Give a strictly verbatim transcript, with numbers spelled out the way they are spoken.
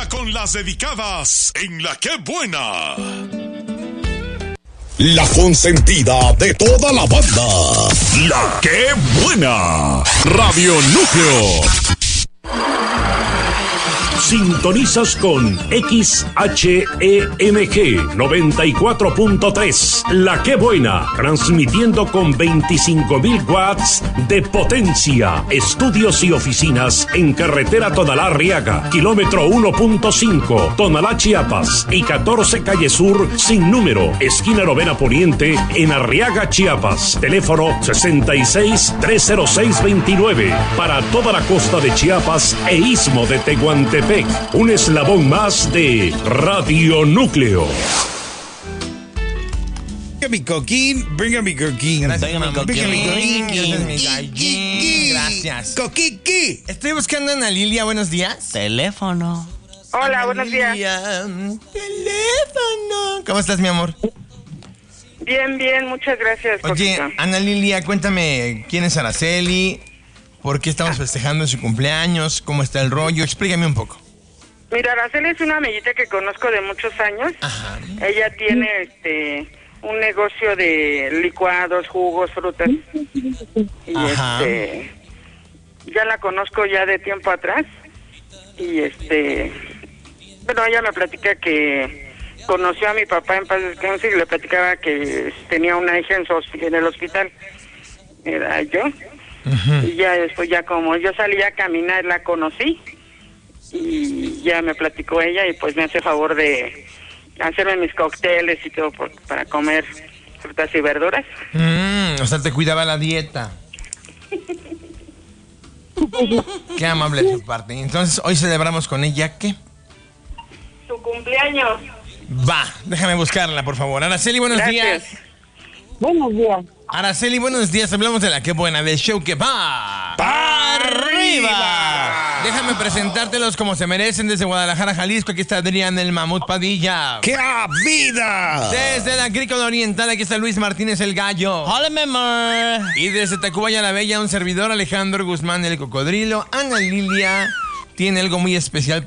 Ahora con las dedicadas en La Qué Buena. La consentida de toda la banda. La Qué Buena. Radio Núcleo. Sintonizas con X H E M G noventa y cuatro punto tres. La Qué Buena, transmitiendo con veinticinco mil watts de potencia. Estudios y oficinas en carretera Tonalá-Arriaga, kilómetro uno punto cinco, Tonalá, Chiapas, y catorce calle Sur sin número, esquina Novena Poniente, en Arriaga, Chiapas. Teléfono sesenta y seis, trescientos seis, veintinueve. Para toda la costa de Chiapas e istmo de Tehuantepec. Un eslabón más de Radio Núcleo. Venga mi coquín, venga mi coquín. Gracias, venga mi coquín. mi coquín. Gracias, mi gallín. Gracias. Coquiqui. Estoy buscando a Ana Lilia, buenos días. Teléfono. Hola, Ana buenos días. Lilia, teléfono. ¿Cómo estás, mi amor? Bien, bien, muchas gracias. Oye, Cosita. Ana Lilia, cuéntame quién es Araceli, por qué estamos festejando su cumpleaños, cómo está el rollo, explícame un poco. Mira, Araceli es una amiguita que conozco de muchos años. Ajá. Ella tiene este un negocio de licuados, jugos, frutas. Y Ajá. este ya la conozco ya de tiempo atrás. Y este bueno, ella me platica que conoció a mi papá en paz descanse y le platicaba que tenía una hija en, su, en el hospital. Era yo. Uh-huh. Y ya después, ya como yo salí a caminar, la conocí. Y ya me platicó ella y pues me hace favor de hacerme mis cócteles y todo por, para comer frutas y verduras. Mm, o sea, te cuidaba la dieta. Qué amable de su parte. Entonces, hoy celebramos con ella, ¿qué? Su cumpleaños. Va, déjame buscarla, por favor. Araceli, buenos Gracias. días. Buenos días. Araceli, buenos días. Hablamos de La Qué Buena, del show que va ¡Pa' arriba! Déjame presentártelos como se merecen desde Guadalajara, Jalisco. Aquí está Adrián el Mamut Padilla. ¡Qué vida! Desde la Agrícola Oriental, aquí está Luis Martínez el Gallo. Hola, mi amor. Y desde Tacubaya la Bella, un servidor, Alejandro Guzmán el Cocodrilo. Ana Lilia tiene algo muy especial